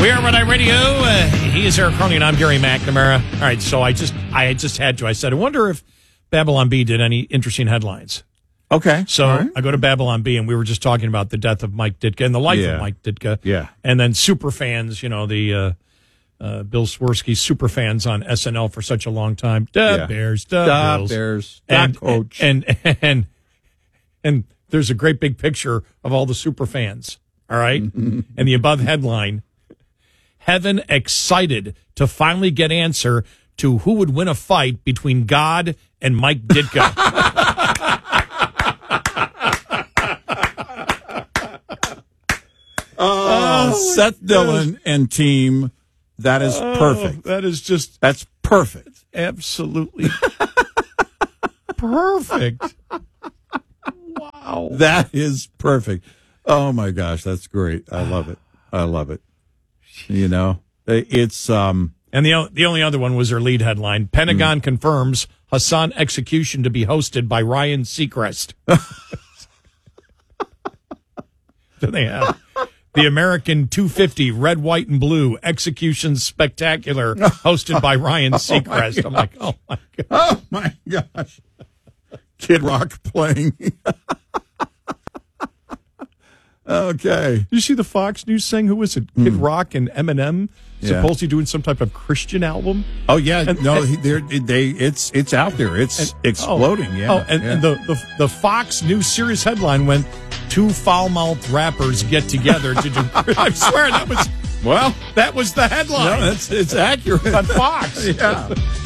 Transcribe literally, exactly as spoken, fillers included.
We are Red Eye Radio. Uh, he is Eric Crony, and I'm Gary McNamara. All right, so I just I just had to. I said, I wonder if Babylon Bee did any interesting headlines. Okay. So right. I go to Babylon Bee, and we were just talking about the death of Mike Ditka and the life yeah. of Mike Ditka. Yeah. And then super fans, you know, the uh, uh, Bill Swirsky super fans on S N L for such a long time. Da Yeah. Bears, da, Da Bills. Bears, da and, Coach. And, and, and, and there's a great big picture of all the super fans, all right? And the above headline, Heaven excited to finally get answer to who would win a fight between God and Mike Ditka. oh, Seth Dillon and team, that is Oh, perfect. That is just That's perfect. absolutely perfect. Wow. That is perfect. Oh my gosh, that's great. I love it. I love it. You know, it's um And the the only other one was her lead headline. Pentagon mm. confirms Hassan execution to be hosted by Ryan Seacrest. Then they have the American two fifty Red, White, and Blue Execution Spectacular hosted by Ryan Seacrest. Oh I'm like, oh my God. Oh my gosh. Kid Rock playing. Okay. Did you see the Fox News thing? Who was it? Kid Mm. Rock and Eminem Yeah. supposedly doing some type of Christian album? Oh yeah, And- no, and- he- they're, they it's it's out there. It's And- exploding. Oh, yeah. oh, and, yeah. and the, the the Fox News series headline went, two foul-mouthed rappers get together to do. I swear that was well, that was the headline no, it's it's accurate on Fox. yeah.